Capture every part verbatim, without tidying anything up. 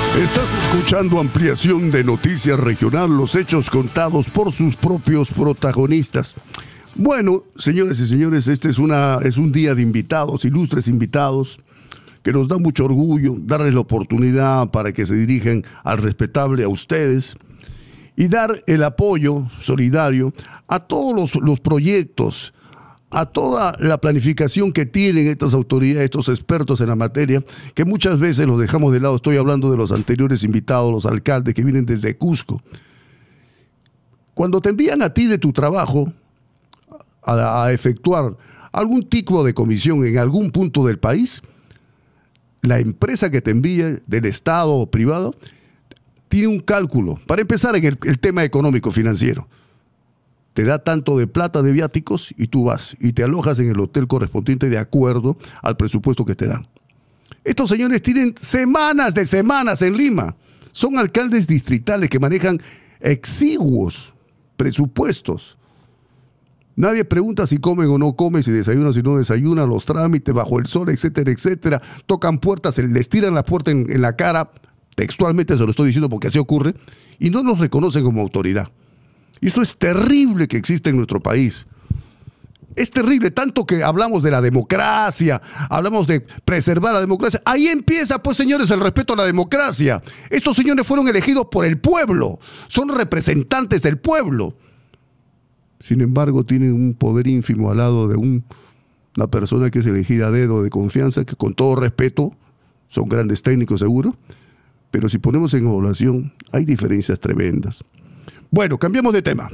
Estás escuchando ampliación de Noticias Regional, los hechos contados por sus propios protagonistas. Bueno, señores y señores, este es, una, es un día de invitados, ilustres invitados, que nos da mucho orgullo darles la oportunidad para que se dirijan al respetable, a ustedes, y dar el apoyo solidario a todos los, los proyectos, a toda la planificación que tienen estas autoridades, estos expertos en la materia, que muchas veces los dejamos de lado. Estoy hablando de los anteriores invitados, los alcaldes que vienen desde Cusco. Cuando te envían a ti de tu trabajo a, a efectuar algún tipo de comisión en algún punto del país, la empresa que te envía, del Estado o privado, tiene un cálculo. Para empezar, en el, el tema económico financiero. Te da tanto de plata de viáticos y tú vas y te alojas en el hotel correspondiente de acuerdo al presupuesto que te dan. Estos señores tienen semanas de semanas en Lima. Son alcaldes distritales que manejan exiguos presupuestos. Nadie pregunta si comen o no comen, si desayunan o si no desayunan, los trámites bajo el sol, etcétera, etcétera. Tocan puertas, les tiran la puerta en, en la cara, textualmente se lo estoy diciendo porque así ocurre, y no nos reconocen como autoridad. Y eso es terrible que existe en nuestro país. Es terrible, tanto que hablamos de la democracia, hablamos de preservar la democracia. Ahí empieza, pues, señores, el respeto a la democracia. Estos señores fueron elegidos por el pueblo, son representantes del pueblo. Sin embargo, tienen un poder ínfimo al lado de un, una persona que es elegida a dedo de confianza, que con todo respeto, son grandes técnicos seguro, pero si ponemos en evaluación, hay diferencias tremendas. Bueno, cambiamos de tema.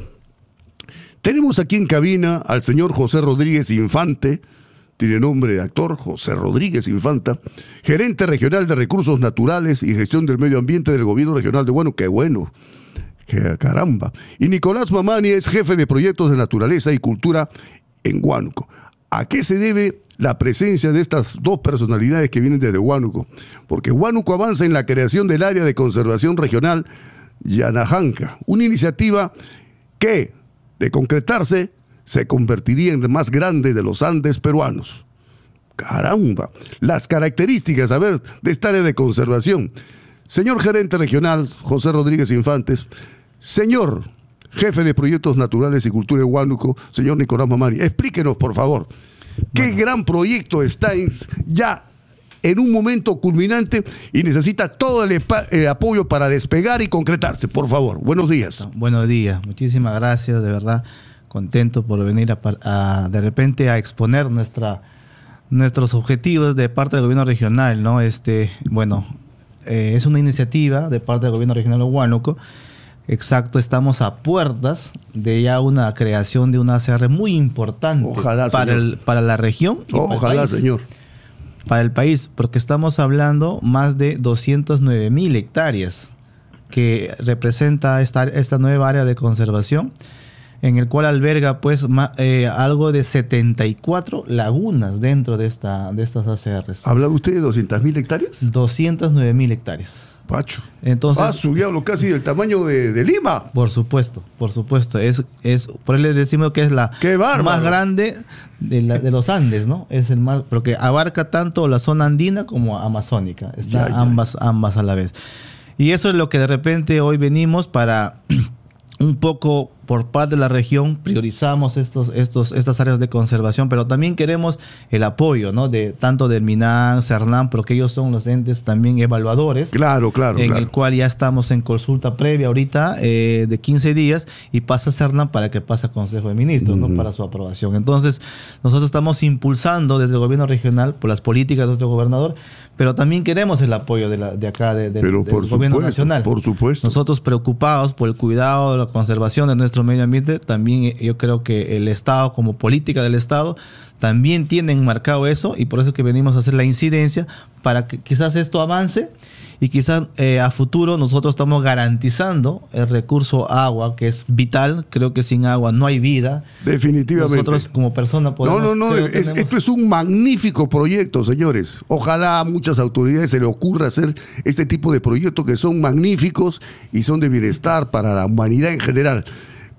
Tenemos aquí en cabina al señor José Rodríguez Infante, tiene nombre de actor, José Rodríguez Infanta, gerente regional de Recursos Naturales y Gestión del Medio Ambiente del Gobierno Regional de Huánuco. ¡Qué bueno! ¡Qué caramba! Y Nicolás Mamani es jefe de Proyectos de Naturaleza y Cultura en Huánuco. ¿A qué se debe la presencia de estas dos personalidades que vienen desde Huánuco? Porque Huánuco avanza en la creación del Área de Conservación Regional Yanajanca, una iniciativa que, de concretarse, se convertiría en la más grande de los Andes peruanos. ¡Caramba! Las características, a ver, de esta área de conservación. Señor gerente regional, José Rodríguez Infantes, señor jefe de Proyectos Naturales y Cultura en Huánuco, señor Nicolás Mamani, explíquenos, por favor, qué bueno. gran proyecto está en, ya en un momento culminante y necesita todo el, el apoyo para despegar y concretarse. Por favor, buenos días. Buenos días, muchísimas gracias, de verdad, contento por venir a, a, de repente a exponer nuestra, nuestros objetivos de parte del gobierno regional, ¿no? Este, bueno, eh, es una iniciativa de parte del gobierno regional de Huánuco. Exacto, estamos a puertas de ya una creación de una A C R muy importante. Ojalá, para, el, para la región. Y Ojalá, para señor. Para el país, porque estamos hablando más de doscientas nueve mil hectáreas que representa esta, esta nueva área de conservación, en el cual alberga pues ma, eh, algo de setenta y cuatro lagunas dentro de, esta, de estas A C Rs. ¿Habla usted de doscientas mil hectáreas? doscientas nueve mil hectáreas. Pacho. Entonces, ah, su diablo, casi del tamaño de, de Lima. Por supuesto, por supuesto. Es, es, por eso le decimos que es la más grande de, la, de los Andes, ¿no? Es el más, porque abarca tanto la zona andina como amazónica. Está ya, ya. ambas, ambas a la vez. Y eso es lo que de repente hoy venimos para un poco por parte de la región priorizamos estos, estos, estas áreas de conservación, pero también queremos el apoyo, ¿no? De tanto del MINAN, CERNAM, porque ellos son los entes también evaluadores. Claro, claro. En claro. el cual ya estamos en consulta previa ahorita eh, de quince días y pasa CERNAM para que pase a Consejo de Ministros, uh-huh. ¿no? Para su aprobación. Entonces, nosotros estamos impulsando desde el gobierno regional por las políticas de nuestro gobernador, pero también queremos el apoyo de, la, de acá, de, de, pero del por gobierno supuesto, nacional. Por supuesto. Nosotros preocupados por el cuidado, la conservación de nuestro medio ambiente, también yo creo que el Estado, como política del Estado, también tiene enmarcado eso, y por eso es que venimos a hacer la incidencia para que quizás esto avance y quizás eh, a futuro nosotros estamos garantizando el recurso agua, que es vital. Creo que sin agua no hay vida. Definitivamente. Nosotros como personas podemos... No, no, no. Es, tenemos... Esto es un magnífico proyecto, señores. Ojalá a muchas autoridades se les ocurra hacer este tipo de proyectos que son magníficos y son de bienestar para la humanidad en general.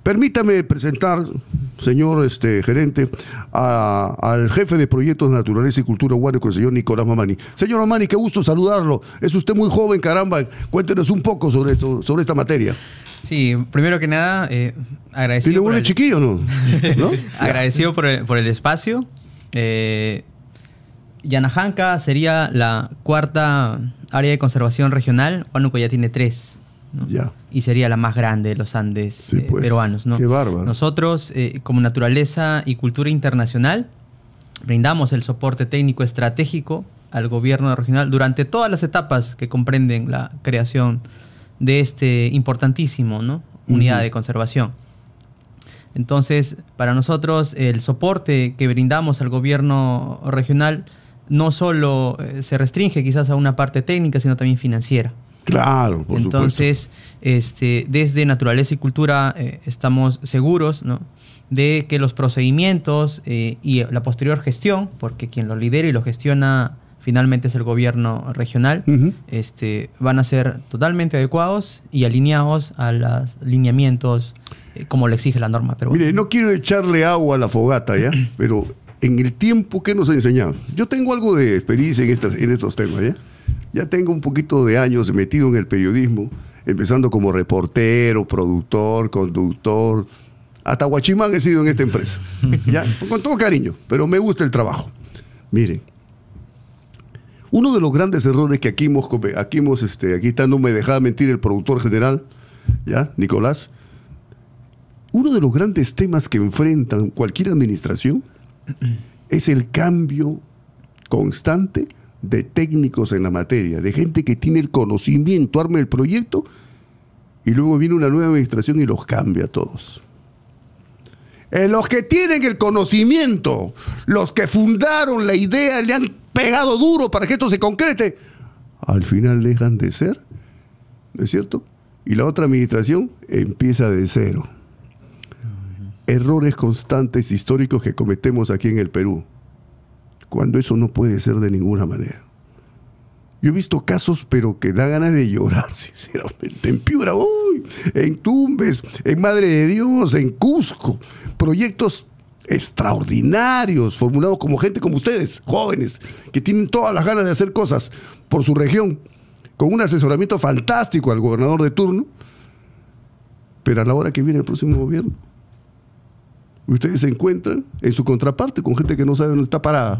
Permítame presentar, señor este, gerente, a, al jefe de proyectos de naturaleza y cultura Huánuco, el señor Nicolás Mamani. Señor Mamani, qué gusto saludarlo. Es usted muy joven, caramba. Cuéntenos un poco sobre esto, sobre esta materia. Sí, primero que nada, eh, agradecido. ¿Tiene huele el... chiquillo, no? ¿No? Agradecido por el, por el espacio. Eh, Yanajanca sería la cuarta área de conservación regional. Huánuco ya tiene tres, ¿no? Ya. Y sería la más grande de los Andes sí, pues, eh, peruanos, ¿no? Qué bárbaro. Nosotros, eh, como Naturaleza y Cultura Internacional, brindamos el soporte técnico estratégico al gobierno regional durante todas las etapas que comprenden la creación de este importantísimo, ¿no? unidad uh-huh. de conservación. Entonces, para nosotros, el soporte que brindamos al gobierno regional no solo eh, se restringe quizás a una parte técnica, sino también financiera. Claro, por Entonces, supuesto. este, desde Naturaleza y Cultura eh, estamos seguros, ¿no? de que los procedimientos eh, y la posterior gestión, porque quien lo lidera y lo gestiona finalmente es el gobierno regional, uh-huh. este, van a ser totalmente adecuados y alineados a los lineamientos eh, como lo exige la norma peruana. Mire, no quiero echarle agua a la fogata, ¿ya? Pero en el tiempo que nos ha enseñado, yo tengo algo de experiencia en, estas, en estos temas, ¿ya? Ya tengo un poquito de años metido en el periodismo, empezando como reportero, productor, conductor, hasta guachimán he sido en esta empresa, ¿ya? Con todo cariño, pero me gusta el trabajo. Miren, uno de los grandes errores que aquí hemos, aquí hemos, este, aquí está, no me dejaba mentir el productor general, ¿ya? Nicolás, uno de los grandes temas que enfrentan cualquier administración es el cambio constante de técnicos en la materia, de gente que tiene el conocimiento, arma el proyecto y luego viene una nueva administración y los cambia a todos. Eh, los que tienen el conocimiento, los que fundaron la idea, le han pegado duro para que esto se concrete, al final dejan de ser, ¿no es cierto? Y la otra administración empieza de cero. Uh-huh. Errores constantes históricos que cometemos aquí en el Perú, cuando eso no puede ser de ninguna manera. Yo he visto casos, pero que da ganas de llorar, sinceramente. En Piura, uy, en Tumbes, en Madre de Dios, en Cusco. Proyectos extraordinarios, formulados como gente como ustedes, jóvenes, que tienen todas las ganas de hacer cosas por su región, con un asesoramiento fantástico al gobernador de turno. Pero a la hora que viene el próximo gobierno, ustedes se encuentran en su contraparte con gente que no sabe dónde está parada.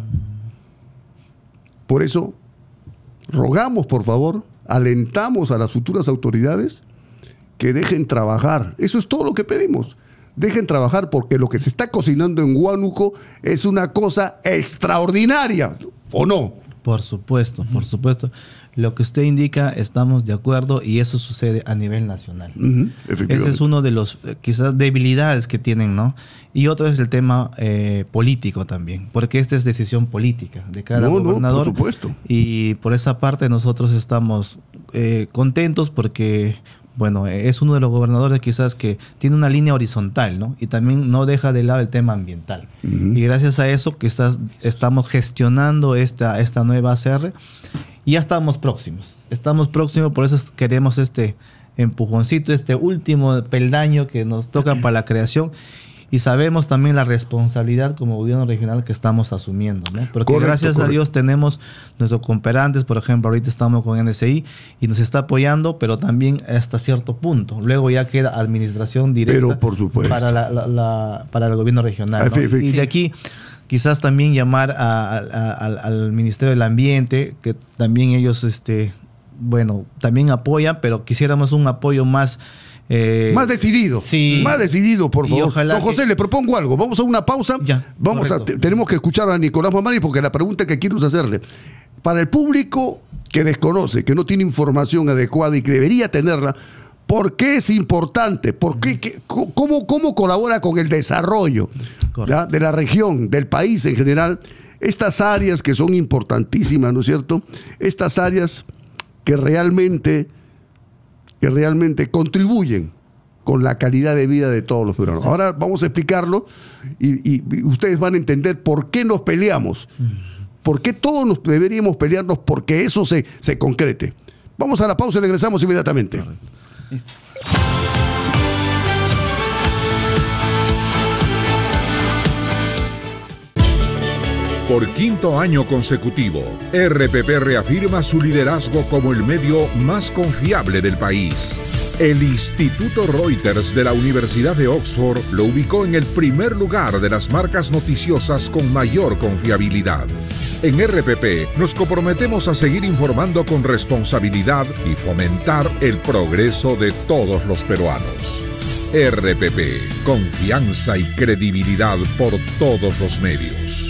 Por eso, rogamos, por favor, alentamos a las futuras autoridades que dejen trabajar. Eso es todo lo que pedimos. Dejen trabajar, porque lo que se está cocinando en Huánuco es una cosa extraordinaria, ¿o no? Por supuesto, por supuesto. Lo que usted indica, estamos de acuerdo, y eso sucede a nivel nacional. Uh-huh, ese es uno de los, quizás, debilidades que tienen, ¿no? Y otro es el tema eh, político también, porque esta es decisión política de cada no, gobernador. No, por supuesto. Y por esa parte nosotros estamos eh, contentos porque, bueno, es uno de los gobernadores quizás que tiene una línea horizontal, ¿no? Y también no deja de lado el tema ambiental. Uh-huh. Y gracias a eso quizás estamos gestionando esta, esta nueva A C R. Y ya estamos próximos, estamos próximos, por eso queremos este empujoncito, este último peldaño que nos toca para la creación, y sabemos también la responsabilidad como gobierno regional que estamos asumiendo, ¿no? Porque correcto, gracias correcto. a Dios tenemos nuestros cooperantes, por ejemplo, ahorita estamos con N S I y nos está apoyando, pero también hasta cierto punto. Luego ya queda administración directa pero por supuesto. Para, la, la, la, para el gobierno regional, ¿no? Y de aquí quizás también llamar a, a, a, al, al Ministerio del Ambiente, que también ellos, este, bueno, también apoyan, pero quisiéramos un apoyo más... Eh, más decidido, sí. más decidido, por favor. Don José, que... le propongo algo. Vamos a una pausa. Ya, Vamos a, tenemos que escuchar a Nicolás Mamani, porque la pregunta que quiero hacerle, para el público que desconoce, que no tiene información adecuada y que debería tenerla, ¿por qué es importante? ¿Por qué, qué, cómo, ¿Cómo colabora con el desarrollo de la región, del país en general? Estas áreas que son importantísimas, ¿no es cierto? Estas áreas que realmente, que realmente contribuyen con la calidad de vida de todos los peruanos. Sí. Ahora vamos a explicarlo y, y, y ustedes van a entender por qué nos peleamos. ¿Por qué todos nos deberíamos pelearnos porque eso se, se concrete? Vamos a la pausa y regresamos inmediatamente. Correcto. Listo. Por quinto año consecutivo, R P P reafirma su liderazgo como el medio más confiable del país. El Instituto Reuters de la Universidad de Oxford lo ubicó en el primer lugar de las marcas noticiosas con mayor confiabilidad. En R P P nos comprometemos a seguir informando con responsabilidad y fomentar el progreso de todos los peruanos. R P P, confianza y credibilidad por todos los medios.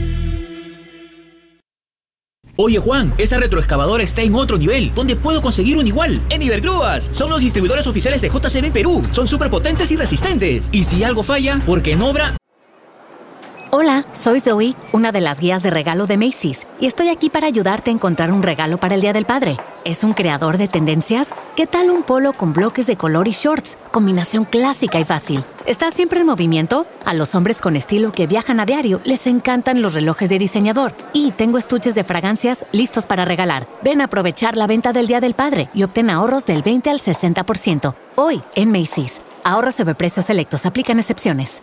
Oye Juan, esa retroexcavadora está en otro nivel. ¿Dónde puedo conseguir un igual? En Ibergrúas. Son los distribuidores oficiales de J C B Perú. Son súper potentes y resistentes. Y si algo falla, porque en obra... Hola, soy Zoe, una de las guías de regalo de Macy's, y estoy aquí para ayudarte a encontrar un regalo para el Día del Padre. ¿Es un creador de tendencias? ¿Qué tal un polo con bloques de color y shorts? Combinación clásica y fácil. ¿Estás siempre en movimiento? A los hombres con estilo que viajan a diario les encantan los relojes de diseñador. Y tengo estuches de fragancias listos para regalar. Ven a aprovechar la venta del Día del Padre y obtén ahorros del veinte al sesenta por ciento. Hoy, en Macy's. Ahorros sobre precios selectos. Aplican excepciones.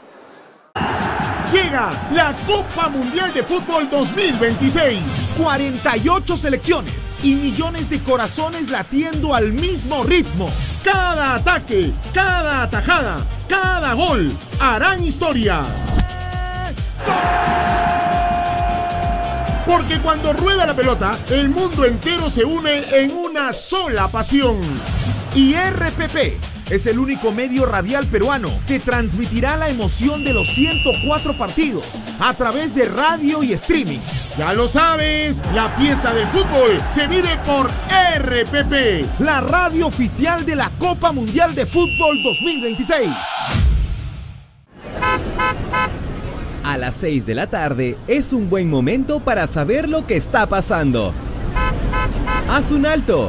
Llega la Copa Mundial de Fútbol dos mil veintiséis. cuarenta y ocho selecciones y millones de corazones latiendo al mismo ritmo. Cada ataque, cada atajada, cada gol harán historia. Porque cuando rueda la pelota, el mundo entero se une en una sola pasión. Y R P P es el único medio radial peruano que transmitirá la emoción de los ciento cuatro partidos a través de radio y streaming. Ya lo sabes, la fiesta del fútbol se vive por R P P, la radio oficial de la Copa Mundial de Fútbol dos mil veintiséis. A las seis de la tarde es un buen momento para saber lo que está pasando. Haz un alto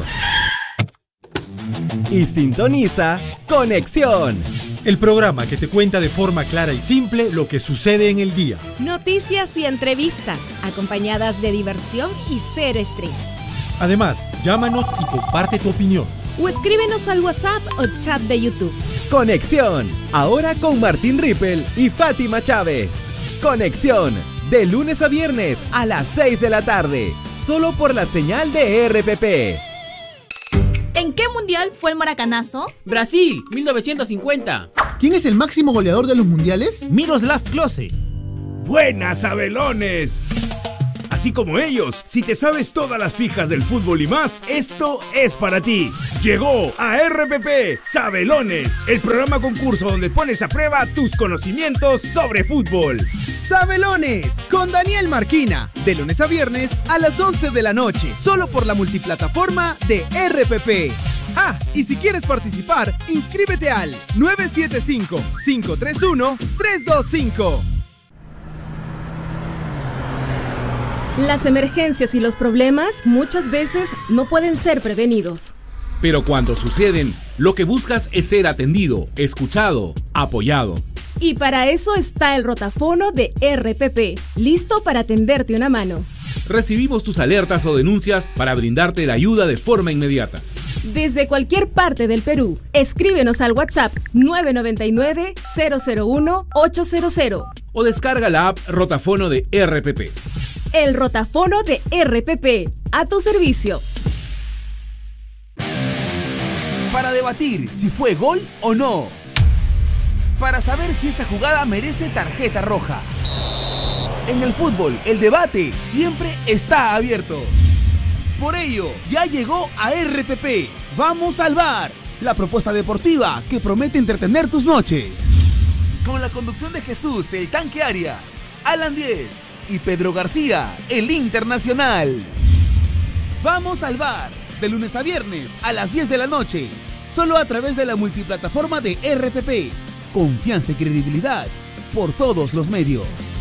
y sintoniza Conexión, el programa que te cuenta de forma clara y simple lo que sucede en el día. Noticias y entrevistas, acompañadas de diversión y cero estrés. Además, llámanos y comparte tu opinión. O escríbenos al WhatsApp o chat de YouTube. Conexión, ahora con Martín Rippel y Fátima Chávez. Conexión, de lunes a viernes a las seis de la tarde, solo por la señal de R P P. ¿En qué mundial fue el maracanazo? Brasil, mil novecientos cincuenta. ¿Quién es el máximo goleador de los mundiales? Miroslav Klose. ¡Buenas, Sabelones! Así como ellos, si te sabes todas las fijas del fútbol y más, esto es para ti. Llegó a R P P Sabelones, el programa concurso donde pones a prueba tus conocimientos sobre fútbol. Sabelones, con Daniel Marquina, de lunes a viernes a las once de la noche, solo por la multiplataforma de R P P. Ah, y si quieres participar, inscríbete al nueve siete cinco, cinco tres uno, tres dos cinco. Las emergencias y los problemas muchas veces no pueden ser prevenidos. Pero cuando suceden, lo que buscas es ser atendido, escuchado, apoyado. Y para eso está el rotafono de R P P, listo para tenderte una mano. Recibimos tus alertas o denuncias para brindarte la ayuda de forma inmediata. Desde cualquier parte del Perú, escríbenos al WhatsApp nueve nueve nueve, cero cero uno, ocho cero cero. O descarga la app Rotafono de R P P. El rotafono de R P P, a tu servicio. Para debatir si fue gol o no. Para saber si esa jugada merece tarjeta roja. En el fútbol, el debate siempre está abierto. Por ello, ya llegó a R P P. Vamos al bar, la propuesta deportiva que promete entretener tus noches. Con la conducción de Jesús, el Tanque Arias, Alan Diez y Pedro García, el Internacional. Vamos al bar, de lunes a viernes a las diez de la noche, solo a través de la multiplataforma de R P P. Confianza y credibilidad por todos los medios.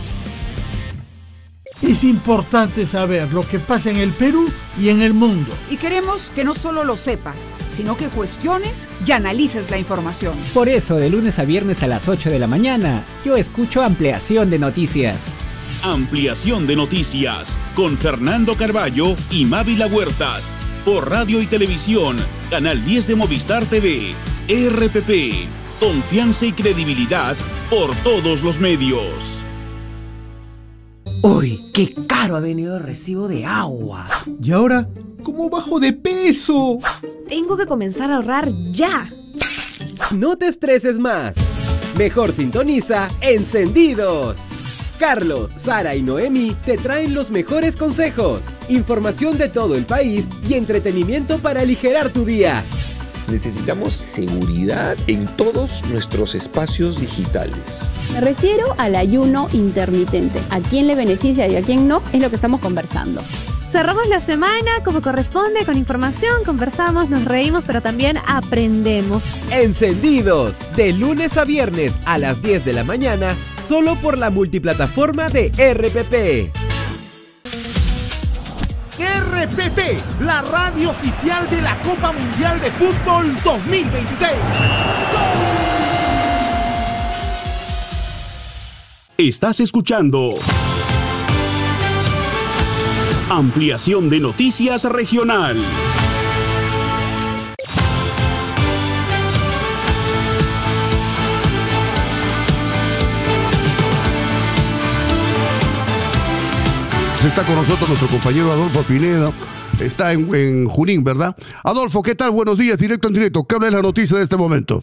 Es importante saber lo que pasa en el Perú y en el mundo. Y queremos que no solo lo sepas, sino que cuestiones y analices la información. Por eso, de lunes a viernes a las ocho de la mañana, yo escucho Ampliación de Noticias. Ampliación de Noticias, con Fernando Carballo y Mávila Huertas, por radio y televisión, Canal diez de Movistar T V, R P P, confianza y credibilidad por todos los medios. Uy, qué caro ha venido el recibo de agua. ¿Y ahora cómo bajo de peso? Tengo que comenzar a ahorrar ya. No te estreses más. Mejor sintoniza Encendidos. Carlos, Sara y Noemi te traen los mejores consejos, información de todo el país y entretenimiento para aligerar tu día. Necesitamos seguridad en todos nuestros espacios digitales. Me refiero al ayuno intermitente. A quién le beneficia y a quién no es lo que estamos conversando. Cerramos la semana como corresponde, con información, conversamos, nos reímos, pero también aprendemos. Encendidos, de lunes a viernes a las diez de la mañana, solo por la multiplataforma de R P P. R P P, la radio oficial de la Copa Mundial de Fútbol dos mil veintiséis. Estás escuchando Ampliación de Noticias Regional. Está con nosotros nuestro compañero Adolfo Pineda, está en, en Junín, ¿verdad? Adolfo, ¿qué tal? Buenos días, directo en directo. ¿Qué habla de la noticia de este momento?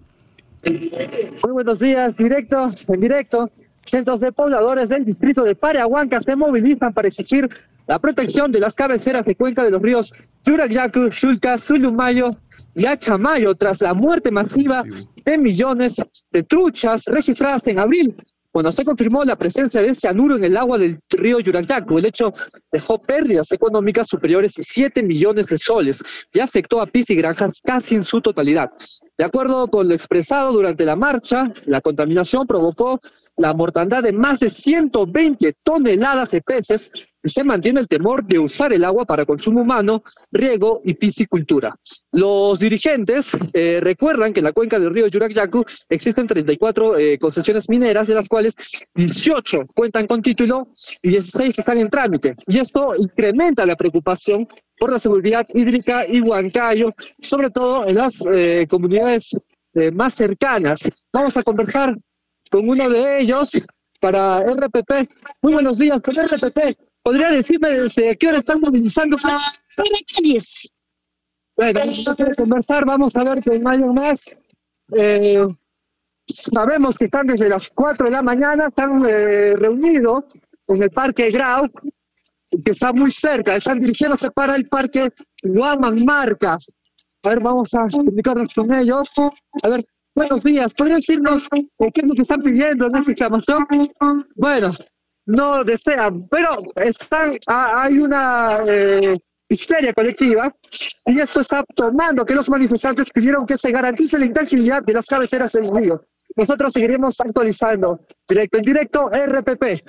Muy buenos días, directo, en directo. Cientos de pobladores del distrito de Pariahuanca se movilizan para exigir la protección de las cabeceras de cuenca de los ríos Yurayacu, Xulcas, Tulumayo y Achamayo tras la muerte masiva de millones de truchas registradas en abril, cuando se confirmó la presencia de cianuro en el agua del río Yurayacu. El hecho dejó pérdidas económicas superiores a siete millones de soles y afectó a pis y granjas casi en su totalidad. De acuerdo con lo expresado durante la marcha, la contaminación provocó la mortandad de más de ciento veinte toneladas de peces y se mantiene el temor de usar el agua para consumo humano, riego y piscicultura. Los dirigentes eh, recuerdan que en la cuenca del río Yurayacu existen treinta y cuatro eh, concesiones mineras, de las cuales dieciocho cuentan con título y dieciséis están en trámite. Y esto incrementa la preocupación por la seguridad hídrica y Huancayo, sobre todo en las eh, comunidades eh, más cercanas. Vamos a conversar con uno de ellos para R P P. Muy buenos días, con R P P. ¿Podría decirme desde qué hora están movilizando? calles. Bueno, vamos a conversar, vamos a ver con alguien más. Eh, sabemos que están desde las cuatro de la mañana, están eh, reunidos en el Parque Grau, que está muy cerca, están dirigiéndose para el Parque Guaman Marca. A ver, vamos a comunicarnos con ellos. A ver, buenos días, ¿podrían decirnos eh, qué es lo que están pidiendo en esta reclamación? Bueno, no desean, pero están, ah, hay una eh, histeria colectiva y esto está tomando que los manifestantes pidieron que se garantice la intangibilidad de las cabeceras del río. Nosotros seguiremos actualizando. Directo en directo, R P P.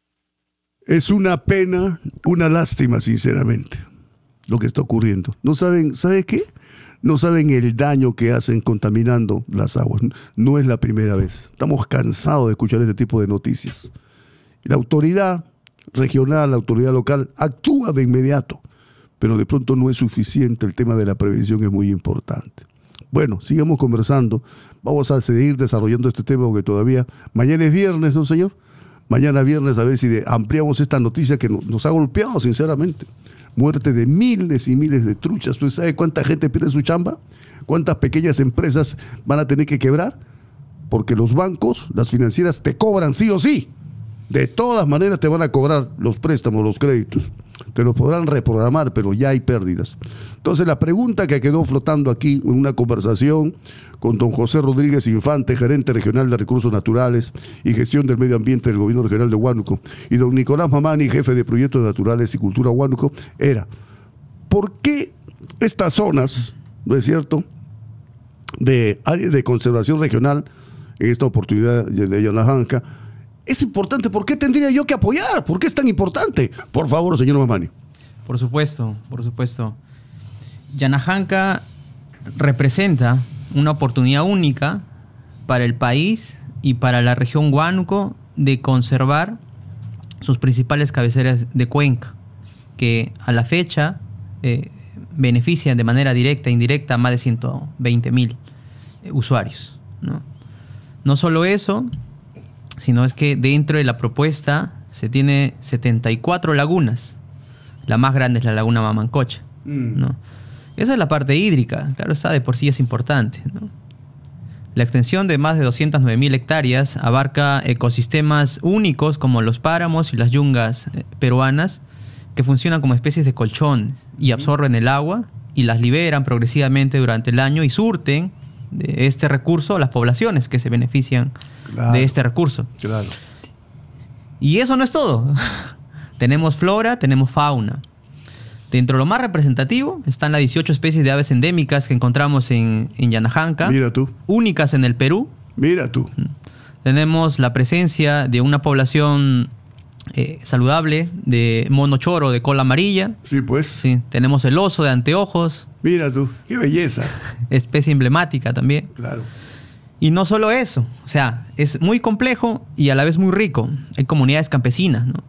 Es una pena, una lástima, sinceramente, lo que está ocurriendo. No saben, ¿sabe qué? No saben el daño que hacen contaminando las aguas. No es la primera vez. Estamos cansados de escuchar este tipo de noticias. La autoridad regional, la autoridad local, actúa de inmediato, pero de pronto no es suficiente. El tema de la prevención es muy importante. Bueno, sigamos conversando. Vamos a seguir desarrollando este tema porque todavía mañana es viernes, ¿no, señor? Mañana viernes a ver si de, ampliamos esta noticia que nos, nos ha golpeado, sinceramente. Muerte de miles y miles de truchas. ¿Usted sabe cuánta gente pierde su chamba? ¿Cuántas pequeñas empresas van a tener que quebrar? Porque los bancos, las financieras, te cobran sí o sí. De todas maneras te van a cobrar los préstamos, los créditos. Te los podrán reprogramar, pero ya hay pérdidas. Entonces la pregunta que quedó flotando aquí en una conversación con don José Rodríguez Infante, gerente regional de Recursos Naturales y Gestión del Medio Ambiente del Gobierno Regional de Huánuco, y don Nicolás Mamani, jefe de Proyectos Naturales y Cultura Huánuco, era: ¿por qué estas zonas, no es cierto, de área de conservación regional, en esta oportunidad de Yanajanca, es importante? ¿Por qué tendría yo que apoyar? ¿Por qué es tan importante? Por favor, señor Mamani. Por supuesto, por supuesto. Yanajanca representa una oportunidad única para el país y para la región Huánuco de conservar sus principales cabeceras de cuenca, que a la fecha eh, benefician de manera directa e indirecta a más de ciento veinte mil eh, usuarios, ¿no? No solo eso, sino es que dentro de la propuesta se tiene setenta y cuatro lagunas. La más grande es la laguna Mamancocha, mm. ¿no? Esa es la parte hídrica, claro está, de por sí es importante, ¿no? La extensión de más de doscientas nueve mil hectáreas abarca ecosistemas únicos como los páramos y las yungas eh, peruanas, que funcionan como especies de colchón y absorben el agua y las liberan progresivamente durante el año y surten de este recurso a las poblaciones que se benefician claro. de este recurso. Claro. Y eso no es todo. Tenemos flora, tenemos fauna. Dentro de lo más representativo están las dieciocho especies de aves endémicas que encontramos en, en Yanajanca. Mira tú. Únicas en el Perú. Mira tú. Tenemos la presencia de una población eh, saludable de mono choro de cola amarilla. Sí, pues. Sí. Tenemos el oso de anteojos. Mira tú, qué belleza. Especie emblemática también. Claro. Y no solo eso, o sea, es muy complejo y a la vez muy rico. Hay comunidades campesinas, ¿no?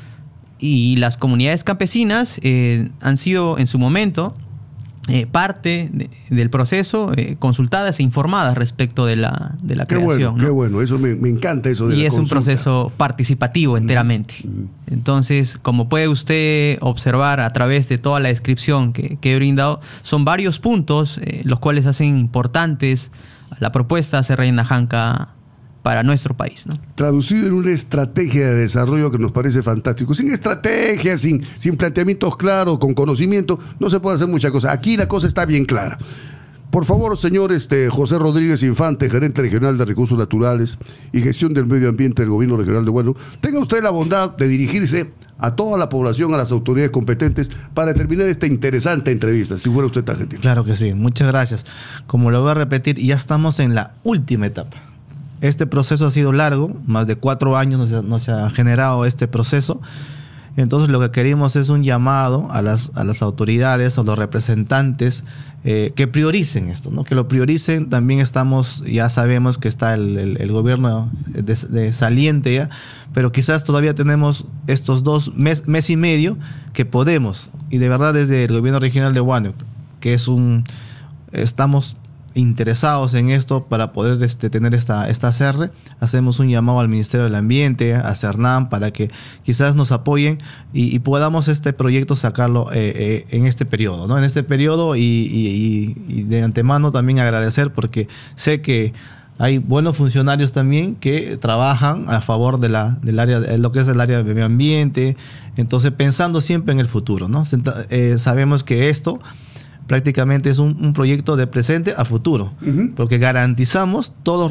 Y las comunidades campesinas eh, han sido en su momento eh, parte de, del proceso, eh, consultadas e informadas respecto de la, de la qué creación. Bueno, ¿no? Qué bueno, eso me, me encanta eso de y la es consulta. Un proceso participativo enteramente. Mm. Entonces, como puede usted observar a través de toda la descripción que, que he brindado, son varios puntos eh, los cuales hacen importantes la propuesta de Yanajanca para nuestro país, ¿no? Traducido en una estrategia de desarrollo que nos parece fantástico. Sin estrategia, sin, sin planteamientos claros, con conocimiento, no se puede hacer muchas cosas. Aquí la cosa está bien clara. Por favor, señor este, José Rodríguez Infante, gerente regional de Recursos Naturales y Gestión del Medio Ambiente del Gobierno Regional de Huánuco, tenga usted la bondad de dirigirse a toda la población, a las autoridades competentes, para terminar esta interesante entrevista, si fuera usted tan gentil. Claro que sí, muchas gracias. Como lo voy a repetir, ya estamos en la última etapa. Este proceso ha sido largo, más de cuatro años nos, nos ha generado este proceso. Entonces lo que queremos es un llamado a las, a las autoridades o los representantes eh, que prioricen esto, ¿no? Que lo prioricen. También estamos, ya sabemos que está el, el, el gobierno de, de saliente ya, pero quizás todavía tenemos estos dos mes, mes y medio que podemos, y de verdad desde el gobierno regional de Huánuco, que es un, estamos interesados en esto para poder este, tener esta, esta C R, hacemos un llamado al Ministerio del Ambiente, a CERNAM, para que quizás nos apoyen y, y podamos este proyecto sacarlo eh, eh, en este periodo, ¿no? En este periodo y, y, y de antemano también agradecer, porque sé que hay buenos funcionarios también que trabajan a favor de la, del área, de lo que es el área de medio ambiente, entonces pensando siempre en el futuro, ¿no? Eh, sabemos que esto prácticamente es un, un proyecto de presente a futuro, uh-huh. porque garantizamos todos